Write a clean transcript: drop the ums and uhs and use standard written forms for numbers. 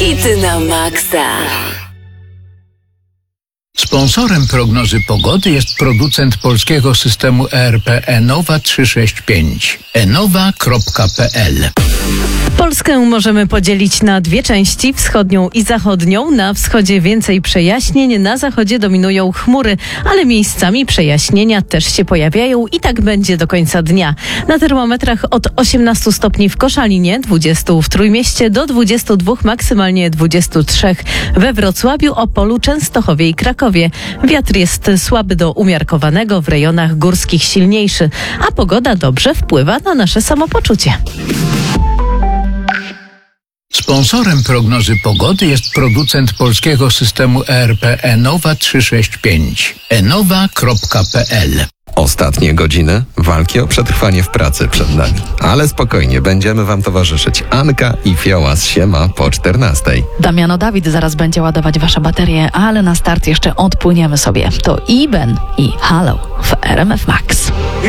Hity na maksa. Sponsorem prognozy pogody jest producent polskiego systemu ERP Enowa 365. enowa.pl. Polskę możemy podzielić na dwie części, wschodnią i zachodnią. Na wschodzie więcej przejaśnień, na zachodzie dominują chmury, ale miejscami przejaśnienia też się pojawiają i tak będzie do końca dnia. Na termometrach od 18 stopni w Koszalinie, 20 w Trójmieście, do 22, maksymalnie 23 we Wrocławiu, Opolu, Częstochowie i Krakowie. Wiatr jest słaby do umiarkowanego, w rejonach górskich silniejszy, a pogoda dobrze wpływa na nasze samopoczucie. Sponsorem prognozy pogody jest producent polskiego systemu ERP Enowa 365. enowa.pl. Ostatnie godziny walki o przetrwanie w pracy przed nami. Ale spokojnie, będziemy wam towarzyszyć. Anka i Fiołas, siema, po 14. Damiano Dawid zaraz będzie ładować wasze baterie, ale na start jeszcze odpłyniemy sobie. To Iben i Halo w RMF Max.